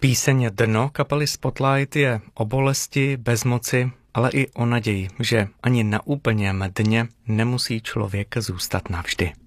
Píseň Dno kapely Spotlight je o bolesti, bezmoci, ale i o naději, že ani na úplném dně nemusí člověk zůstat navždy.